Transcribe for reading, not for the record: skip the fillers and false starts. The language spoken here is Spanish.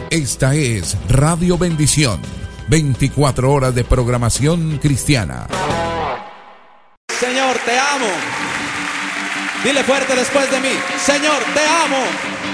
Esta es Radio Bendición, 24 horas de programación cristiana. Señor, te amo. Dile fuerte después de mí: Señor, te amo.